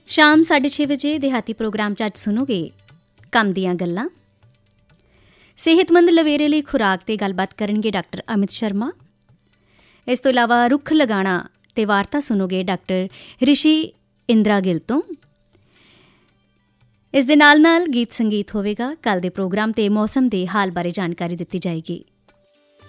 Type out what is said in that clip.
ਸ਼ਾਮ 6:30 ਵਜੇ ਦਿਹਾਤੀ ਪ੍ਰੋਗਰਾਮ 'ਚ ਅੱਜ ਸੁਣੋਗੇ ਕੰਮ ਦੀਆਂ ਗੱਲਾਂ। ਸਿਹਤਮੰਦ ਲਵੇਰੇ ਲਈ ਖੁਰਾਕ 'ਤੇ ਗੱਲਬਾਤ ਕਰਨਗੇ ਡਾਕਟਰ ਅਮਿਤ ਸ਼ਰਮਾ। ਇਸ ਤੋਂ ਇਲਾਵਾ ਰੁੱਖ ਲਗਾਉਣਾ ਤੇ ਵਾਰਤਾ ਸੁਣੋਗੇ ਡਾਕਟਰ ਰਿਸ਼ੀ ਇੰਦਰਾ ਗਿੱਲ ਤੋਂ। ਇਸ ਦੇ ਨਾਲ ਨਾਲ ਗੀਤ ਸੰਗੀਤ ਹੋਵੇਗਾ। ਕੱਲ੍ਹ ਦੇ ਪ੍ਰੋਗਰਾਮ 'ਤੇ ਮੌਸਮ ਦੇ ਹਾਲ ਬਾਰੇ ਜਾਣਕਾਰੀ ਦਿੱਤੀ ਜਾਏਗੀ।